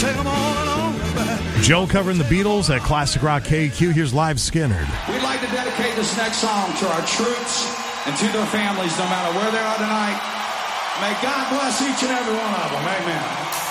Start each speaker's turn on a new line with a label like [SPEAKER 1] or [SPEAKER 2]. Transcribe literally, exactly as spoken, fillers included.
[SPEAKER 1] take them on and on.
[SPEAKER 2] Joe covering the Beatles at Classic Rock K Q. Here's Live Skinnerd.
[SPEAKER 3] We'd like to dedicate this next song to our troops and to their families, no matter where they are tonight. May God bless each and every one of them. Amen.